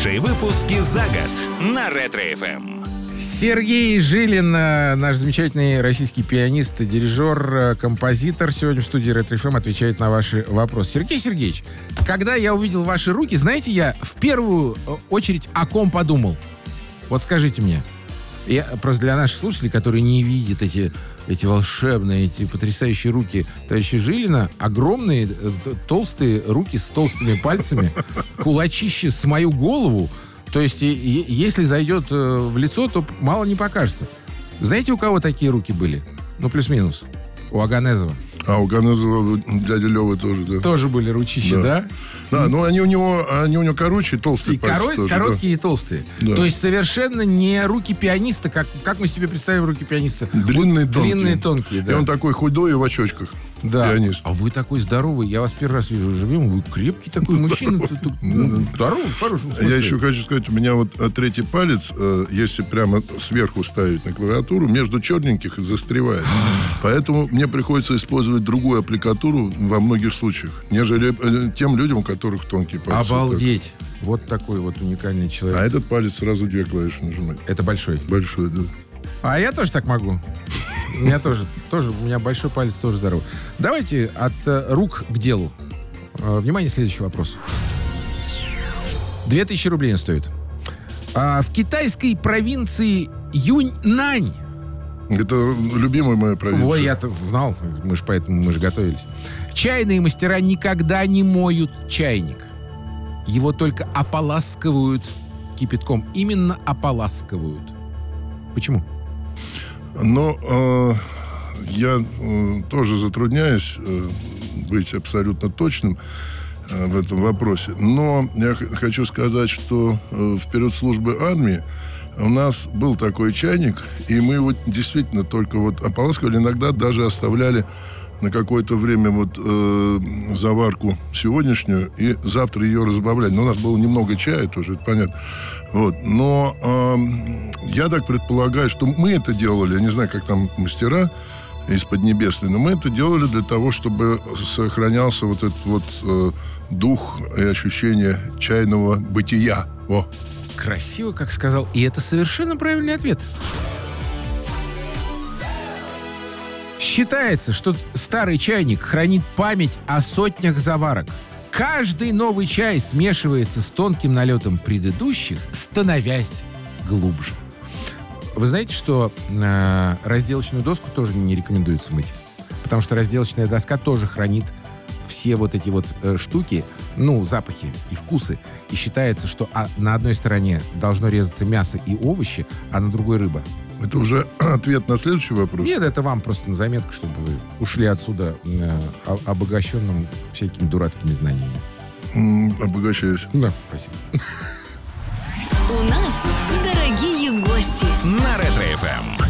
Лучшие выпуски за год на Ретро-ФМ. Сергей Жилин, наш замечательный российский пианист, дирижер, композитор, сегодня в студии Ретро-ФМ отвечает на ваши вопросы. Сергей Сергеевич, когда я увидел ваши руки, знаете, я в первую очередь о ком подумал? Вот скажите мне. Я просто для наших слушателей, которые не видят эти волшебные, эти потрясающие руки товарища Жилина, огромные толстые руки с толстыми пальцами, кулачище с мою голову. То есть, если зайдет в лицо, то мало не покажется. Знаете, у кого такие руки были? Ну, плюс-минус. У Аганезова. А у Аганезова дядя Лёва тоже, да. Тоже были ручища, да? Да, но они у него короче, толстые пальцы тоже, короткие и толстые. Да. То есть совершенно не руки пианиста, как мы себе представим руки пианиста. Длинные, тонкие, да. И он такой худой и в очочках. Да. Пианист. А вы такой здоровый. Я вас первый раз вижу живым. Вы крепкий такой мужчина. Здоровый, в хорошем смысле. Я еще хочу сказать, у меня вот третий палец, если прямо сверху ставить на клавиатуру, между черненьких застревает. Поэтому мне приходится использовать другую аппликатуру во многих случаях, нежели тем людям, у которых тонкие пальцы. Обалдеть. Вот такой вот уникальный человек. А этот палец сразу 2 клавиши нажимать. Это большой? Большой, да. А я тоже так могу. У меня тоже у меня большой палец тоже здоровый. Давайте от рук к делу. Внимание, следующий вопрос. 2000 рублей он стоит. В китайской провинции Юньнань. Это любимая моя провинция. Ой, я-то знал, мы же готовились. Чайные мастера никогда не моют чайник. Его только ополаскивают кипятком. Именно ополаскивают. Почему? Но я тоже затрудняюсь быть абсолютно точным в этом вопросе. Но я хочу сказать, что в период службы армии у нас был такой чайник, и мы его действительно только вот ополаскивали, иногда даже оставляли на какое-то время вот заварку сегодняшнюю, и завтра ее разбавляли. Но у нас было немного чая тоже, это понятно. Вот. Но я так предполагаю, что мы это делали, я не знаю, как там мастера из Поднебесной, но мы это делали для того, чтобы сохранялся вот этот вот дух и ощущение чайного бытия. О. Красиво, как сказал. И это совершенно правильный ответ. Считается, что старый чайник хранит память о сотнях заварок. Каждый новый чай смешивается с тонким налетом предыдущих, становясь глубже. Вы знаете, что разделочную доску тоже не рекомендуется мыть? Потому что разделочная доска тоже хранит все вот эти вот штуки, запахи и вкусы. И считается, что на одной стороне должно резаться мясо и овощи, а на другой рыба. Это уже ответ на следующий вопрос? Нет, это вам просто на заметку, чтобы вы ушли отсюда обогащенным всякими дурацкими знаниями. Обогащаюсь. Да, спасибо. У нас дорогие гости. На Ретро-ФМ.